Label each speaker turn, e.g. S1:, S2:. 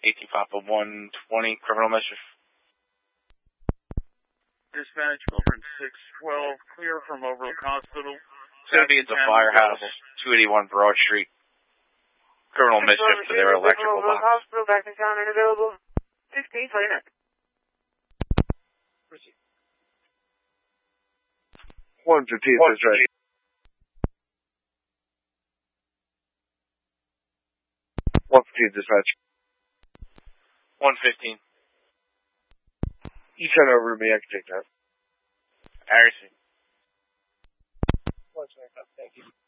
S1: 18 Papa 120, criminal mischief.
S2: Dispatch, Children 612, clear from Overlook Hospital.
S1: It's going to be at the firehouse, 281 Broad Street. Criminal mischief for their electrical box.
S3: Hospital, back in town and available. 16, 29.
S2: Proceed.
S4: 115, that's right. 115, dispatch.
S1: 115.
S4: You sent over to me, I can take that.
S1: Harrison.
S2: 125, thank you.